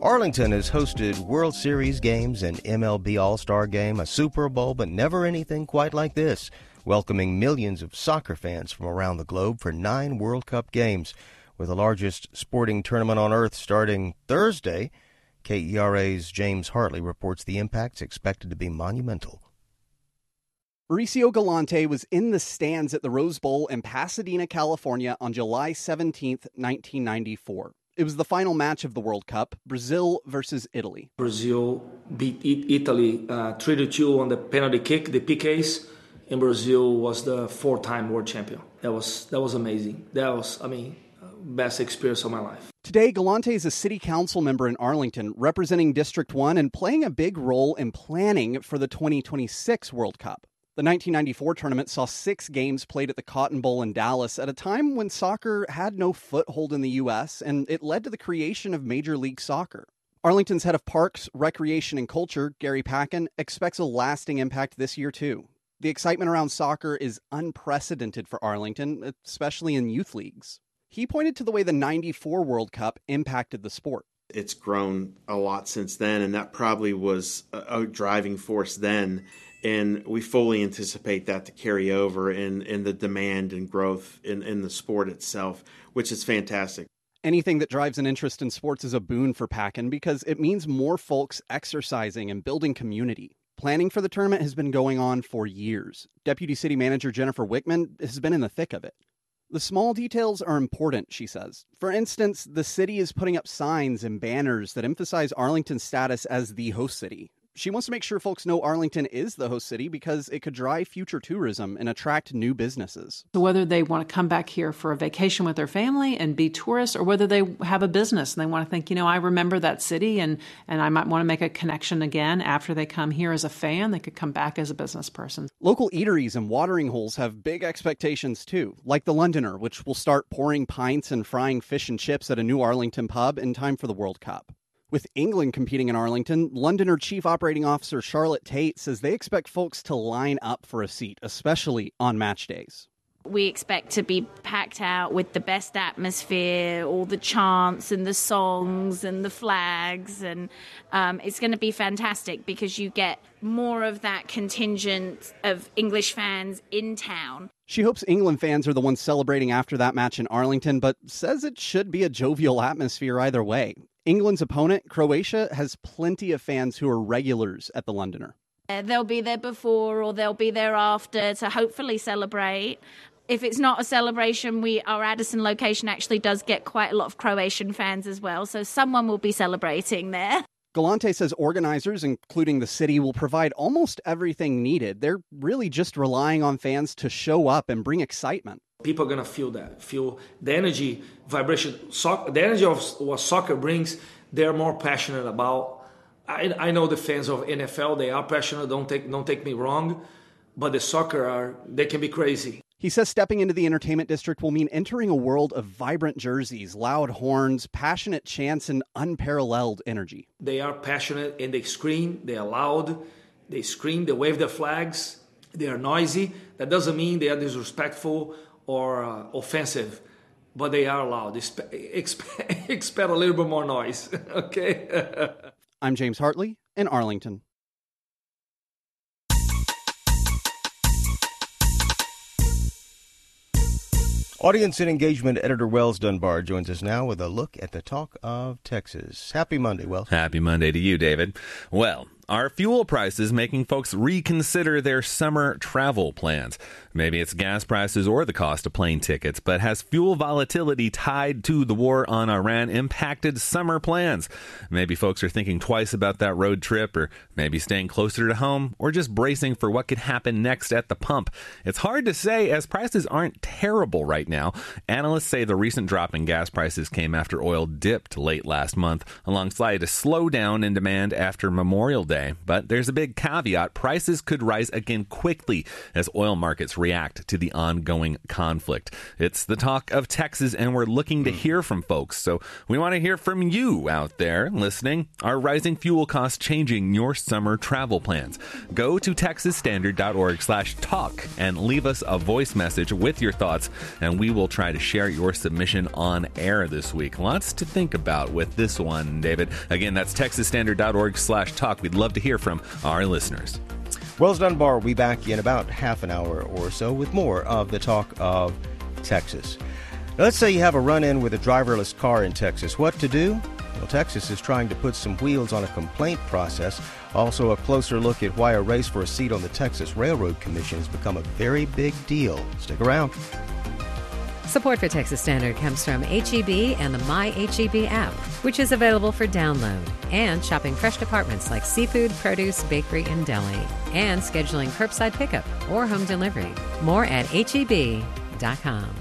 Arlington has hosted World Series games, an MLB All-Star game, a Super Bowl, but never anything quite like this, welcoming millions of soccer fans from around the globe for 9 World Cup games. With the largest sporting tournament on earth starting Thursday, KERA's James Hartley reports the impact's expected to be monumental. Mauricio Galante was in the stands at the Rose Bowl in Pasadena, California on July 17, 1994. It was the final match of the World Cup, Brazil versus Italy. Brazil beat Italy 3-2 on the penalty kick, the PKs, and Brazil was the 4-time world champion. That was amazing. That was, best experience of my life. Today, Galante is a city council member in Arlington, representing District 1 and playing a big role in planning for the 2026 World Cup. The 1994 tournament saw 6 games played at the Cotton Bowl in Dallas at a time when soccer had no foothold in the U.S., and it led to the creation of Major League Soccer. Arlington's head of Parks, Recreation, and Culture, Gary Packin, expects a lasting impact this year, too. The excitement around soccer is unprecedented for Arlington, especially in youth leagues. He pointed to the way the 94 World Cup impacted the sport. It's grown a lot since then, and that probably was a driving force then. And we fully anticipate that to carry over in the demand and growth in the sport itself, which is fantastic. Anything that drives an interest in sports is a boon for Packin because it means more folks exercising and building community. Planning for the tournament has been going on for years. Deputy City Manager Jennifer Wickman has been in the thick of it. The small details are important, she says. For instance, the city is putting up signs and banners that emphasize Arlington's status as the host city. She wants to make sure folks know Arlington is the host city because it could drive future tourism and attract new businesses. So whether they want to come back here for a vacation with their family and be tourists, or whether they have a business and they want to think, I remember that city and I might want to make a connection again after they come here as a fan, they could come back as a business person. Local eateries and watering holes have big expectations too, like the Londoner, which will start pouring pints and frying fish and chips at a new Arlington pub in time for the World Cup. With England competing in Arlington, Londoner Chief Operating Officer Charlotte Tate says they expect folks to line up for a seat, especially on match days. We expect to be packed out with the best atmosphere, all the chants and the songs and the flags, and it's going to be fantastic because you get more of that contingent of English fans in town. She hopes England fans are the ones celebrating after that match in Arlington, but says it should be a jovial atmosphere either way. England's opponent, Croatia, has plenty of fans who are regulars at the Londoner. They'll be there before or they'll be there after to hopefully celebrate. If it's not a celebration, our Addison location actually does get quite a lot of Croatian fans as well, so someone will be celebrating there. Galante says organizers, including the city, will provide almost everything needed. They're really just relying on fans to show up and bring excitement. People are going to feel the energy, vibration, the energy of what soccer brings. They're more passionate about. I know the fans of NFL, they are passionate, don't take me wrong, but the soccer they can be crazy. He says stepping into the entertainment district will mean entering a world of vibrant jerseys, loud horns, passionate chants, and unparalleled energy. They are passionate and they scream, they are loud, they scream, they wave their flags, they are noisy. That doesn't mean they are disrespectful or offensive, but they are loud. Expect a little bit more noise, okay? I'm James Hartley in Arlington. Audience and engagement editor Wells Dunbar joins us now with a look at the talk of Texas. Happy Monday, Wells. Happy Monday to you, David. Well, are fuel prices making folks reconsider their summer travel plans? Maybe it's gas prices or the cost of plane tickets, but has fuel volatility tied to the war on Iran impacted summer plans? Maybe folks are thinking twice about that road trip, or maybe staying closer to home, or just bracing for what could happen next at the pump. It's hard to say as prices aren't terrible right now. Analysts say the recent drop in gas prices came after oil dipped late last month, alongside a slowdown in demand after Memorial Day. today, but there's a big caveat. Prices could rise again quickly as oil markets react to the ongoing conflict. It's the talk of Texas, and we're looking to hear from folks. So we want to hear from you out there listening. Are rising fuel costs changing your summer travel plans? Go to texasstandard.org/talk and leave us a voice message with your thoughts, and we will try to share your submission on air this week. Lots to think about with this one, David. Again, that's texasstandard.org/talk. We'd love to hear from our listeners. Wells Dunbar will be back in about half an hour or so with more of the talk of Texas. Now, let's say you have a run-in with a driverless car in Texas. What to do? Well, Texas is trying to put some wheels on a complaint process. Also, a closer look at why a race for a seat on the Texas Railroad Commission has become a very big deal. Stick around. Support for Texas Standard comes from H-E-B and the My H-E-B app, which is available for download, and shopping fresh departments like seafood, produce, bakery, and deli, and scheduling curbside pickup or home delivery. More at HEB.com.